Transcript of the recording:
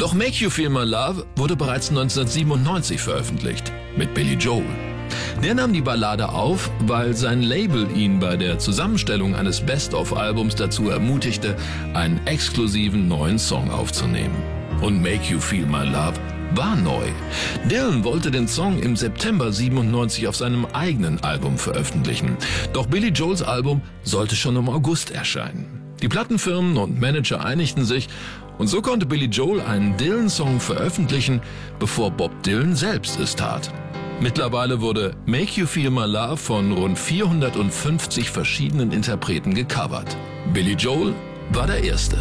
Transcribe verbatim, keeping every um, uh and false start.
Doch Make You Feel My Love wurde bereits neunzehnhundertsiebenundneunzig veröffentlicht, mit Billy Joel. Der nahm die Ballade auf, weil sein Label ihn bei der Zusammenstellung eines Best-of-Albums dazu ermutigte, einen exklusiven neuen Song aufzunehmen. Und Make You Feel My Love war neu. Dylan wollte den Song im September siebenundneunzig auf seinem eigenen Album veröffentlichen. Doch Billy Joels Album sollte schon im August erscheinen. Die Plattenfirmen und Manager einigten sich und so konnte Billy Joel einen Dylan-Song veröffentlichen, bevor Bob Dylan selbst es tat. Mittlerweile wurde Make You Feel My Love von rund vierhundertfünfzig verschiedenen Interpreten gecovert. Billy Joel war der Erste.